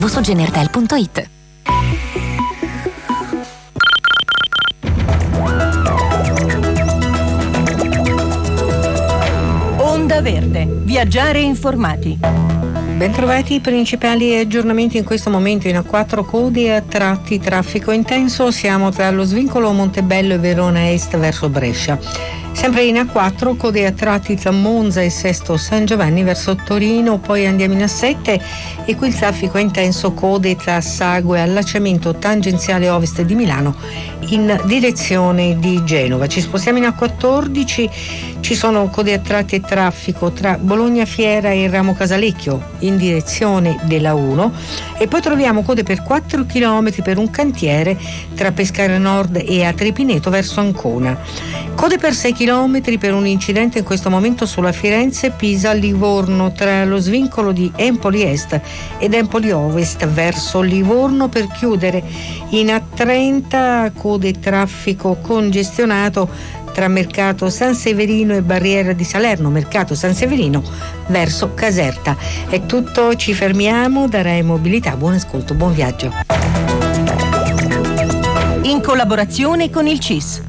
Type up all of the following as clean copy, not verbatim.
su genertel.it. Onda Verde. Viaggiare informati. Bentrovati, i principali aggiornamenti in questo momento in A4: code a tratti, traffico intenso. Siamo tra lo svincolo Montebello e Verona Est verso Brescia. Sempre in A4, code a tratti tra Monza e Sesto San Giovanni verso Torino, poi andiamo in A7 e qui il traffico è intenso, code tra Sago e allacciamento tangenziale ovest di Milano in direzione di Genova. Ci spostiamo in A14, ci sono code a tratti e traffico tra Bologna Fiera e Ramo Casalecchio in direzione della 1 e poi troviamo code per 4 km per un cantiere tra Pescara Nord e Atripineto verso Ancona. Code per 6 km per un incidente in questo momento sulla Firenze-Pisa-Livorno tra lo svincolo di Empoli Est ed Empoli Ovest verso Livorno per chiudere. In A30 code traffico congestionato tra Mercato San Severino e Barriera di Salerno, Mercato San Severino verso Caserta. È tutto, ci fermiamo da Rai Mobilità. Buon ascolto, buon viaggio. In collaborazione con il CIS.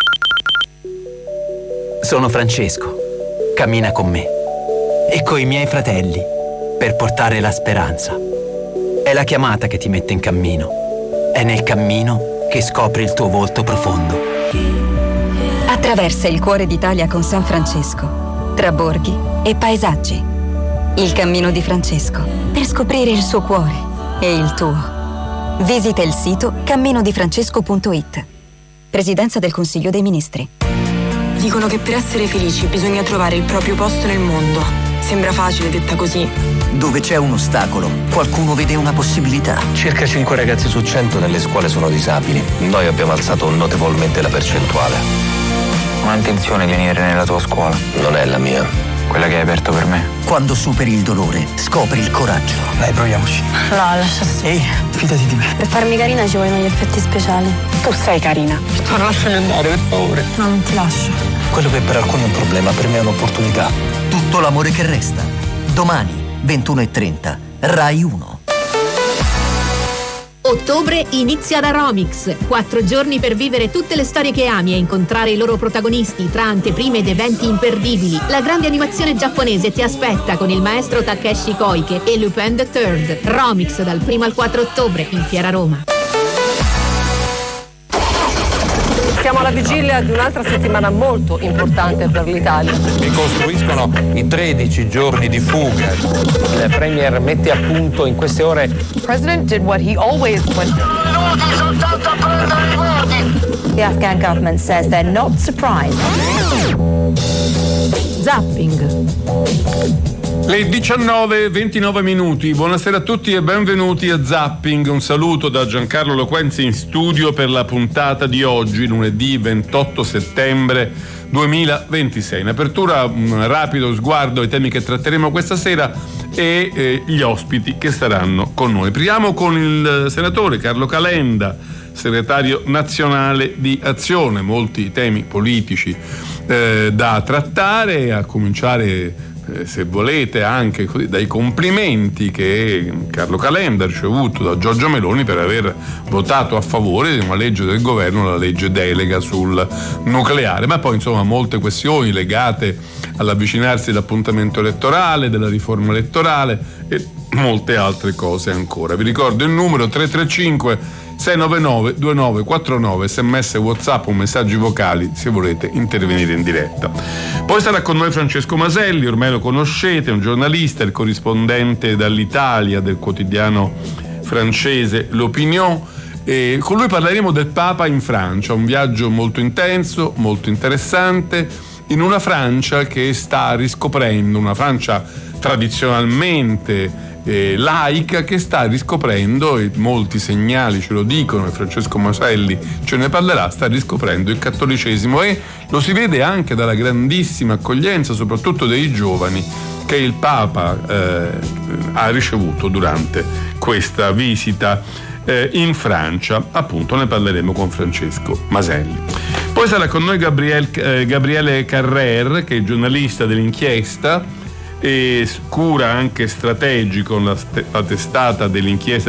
Sono Francesco, cammina con me e coi miei fratelli per portare la speranza. È la chiamata che ti mette in cammino, è nel cammino che scopri il tuo volto profondo. Attraversa il cuore d'Italia con San Francesco, tra borghi e paesaggi. Il cammino di Francesco per scoprire il suo cuore e il tuo. Visita il sito camminodifrancesco.it. Presidenza del Consiglio dei Ministri. Dicono che per essere felici bisogna trovare il proprio posto nel mondo. Sembra facile detta così. Dove c'è un ostacolo, qualcuno vede una possibilità. Circa 5 ragazzi su 100 nelle scuole sono disabili. Noi abbiamo alzato notevolmente la percentuale. Non ho intenzione di venire nella tua scuola. Non è la mia. Quella che hai aperto per me. Quando superi il dolore, scopri il coraggio. Dai, proviamoci. No, lascia stare. Ehi, fidati di me. Per farmi carina ci vogliono gli effetti speciali. Tu sei carina. Vittorio, lasciami andare, per favore. No, non ti lascio. Quello che per alcuni è un problema, per me è un'opportunità. Tutto l'amore che resta. Domani, 21:30, Rai 1. Ottobre inizia da Romix. 4 giorni per vivere tutte le storie che ami e incontrare i loro protagonisti tra anteprime ed eventi imperdibili. La grande animazione giapponese ti aspetta con il maestro Takeshi Koike e Lupin III. Romix dal 1 al 4 ottobre in Fiera Roma. Siamo alla vigilia di un'altra settimana molto importante per l'Italia. Ricostruiscono i 13 giorni di fuga. Il Premier mette a punto in queste ore. The President did what he always went. The Afghan government says they're not surprised. Zapping. Le 19:29 minuti. Buonasera a tutti e benvenuti a Zapping. Un saluto da Giancarlo Loquenzi in studio per la puntata di oggi, lunedì 28 settembre 2026. In apertura un rapido sguardo ai temi che tratteremo questa sera e gli ospiti che saranno con noi. Apriamo con il senatore Carlo Calenda, segretario nazionale di Azione. Molti temi politici da trattare, a cominciare se volete anche così dai complimenti che Carlo Calenda ha ricevuto da Giorgia Meloni per aver votato a favore di una legge del governo, la legge delega sul nucleare, ma poi insomma molte questioni legate all'avvicinarsi dell'appuntamento elettorale, della riforma elettorale e molte altre cose ancora. Vi ricordo il numero 335 699 2949, sms, whatsapp o messaggi vocali se volete intervenire in diretta. Poi sarà con noi Francesco Maselli, ormai lo conoscete, è un giornalista, il corrispondente dall'Italia del quotidiano francese L'Opinion, e con lui parleremo del Papa in Francia, un viaggio molto intenso, molto interessante, in una Francia che sta riscoprendo, una Francia tradizionalmente laica che sta riscoprendo, e molti segnali ce lo dicono, e Francesco Maselli ce ne parlerà, sta riscoprendo il cattolicesimo, e lo si vede anche dalla grandissima accoglienza soprattutto dei giovani che il Papa ha ricevuto durante questa visita in Francia. Appunto ne parleremo con Francesco Maselli. Poi sarà con noi Gabriele Carrer, che è giornalista dell'Inchiesta e cura anche strategico la testata dell'Inchiesta